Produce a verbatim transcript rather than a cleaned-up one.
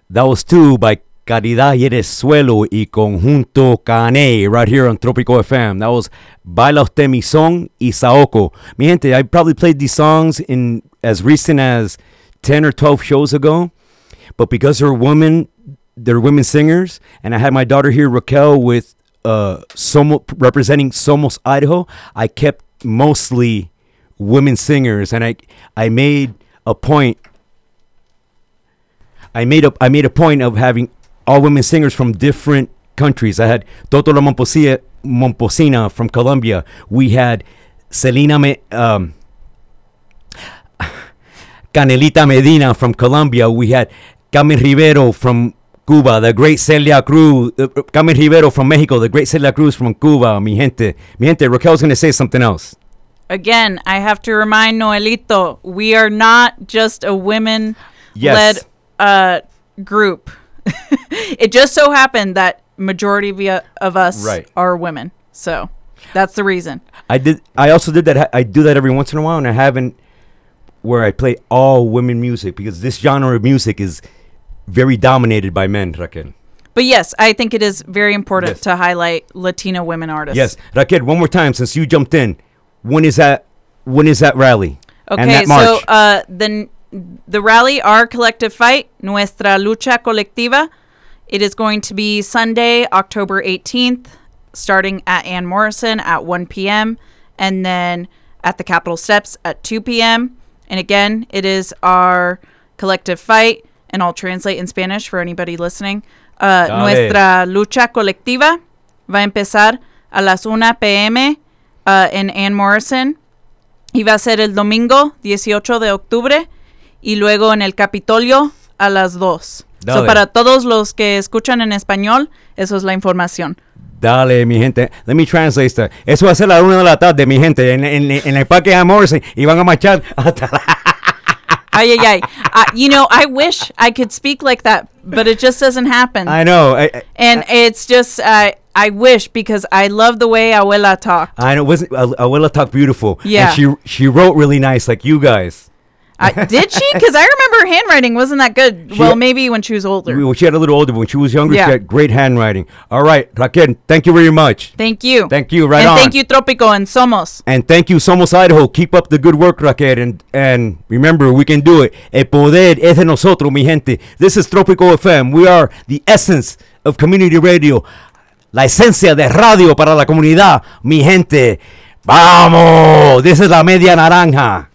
That was two by Caridad Yeresuelo y Conjunto Cané right here on Tropico F M. That was Baila Usted Mi Son y Saoko. Mi gente, I probably played these songs in as recent as ten or twelve shows ago, but because they're women, they're women singers, and I had my daughter here, Raquel, with uh, Somo, representing Somos Idaho, I kept mostly women singers, and I I made a point I made a I made a point of having all women singers from different countries. I had Toto La Momposina, Momposina from Colombia. We had Selena Me, um, Canelita Medina from Colombia. We had Carmen Rivero from Cuba, the great Celia Cruz. Uh, Carmen Rivero from Mexico, the great Celia Cruz from Cuba. Mi gente, mi gente. Raquel's going to say something else. Again, I have to remind Noelito, we are not just a women-led Yes. uh, group. It just so happened that majority of, y- of us Right. are women. So that's the reason. I did. I also did that. I do that every once in a while, and I haven't where I play all women music because this genre of music is very dominated by men, Raquel. But yes, I think it is very important Yes. to highlight Latino women artists. Yes, Raquel. One more time, since you jumped in. When is that? When is that rally? And Okay, that march? so uh, the the rally, Our Collective Fight, Nuestra Lucha Colectiva, it is going to be Sunday, October eighteenth, starting at Ann Morrison at one p.m. and then at the Capitol Steps at two p.m. And again, it is Our Collective Fight, and I'll translate in Spanish for anybody listening. Uh, Dale. Nuestra Lucha Colectiva va a empezar a las una p.m. Uh, en Ann Morrison. Y va a ser el domingo dieciocho de octubre y luego en el Capitolio a las dos. Dale. So, para todos los que escuchan en español, eso es la información. Dale, mi gente. Let me translate that. Eso va a ser a la una de la tarde, mi gente, en, en, en el Parque Ann Morrison, y van a marchar hasta la... Ay, ay, ay. Uh, you know, I wish I could speak like that, but it just doesn't happen. I know. I, I, and it's just, uh, I wish, because I love the way Abuela talked. I know. Wasn't uh, Abuela talked beautiful? Yeah. And she she wrote really nice, like you guys. Uh, did she? Because I remember her handwriting wasn't that good. She- well, maybe when she was older. We, she had a little older, but when she was younger, Yeah. she had great handwriting. All right, Raquel, thank you very much. Thank you. Thank you. Right and on. thank you, Tropico and Somos. And thank you, Somos Idaho. Keep up the good work, Raquel. And, and remember, we can do it. El poder es de nosotros, mi gente. This is Tropico F M. We are the essence of community radio. La esencia de radio para la comunidad, mi gente. ¡Vamos! This is la media naranja.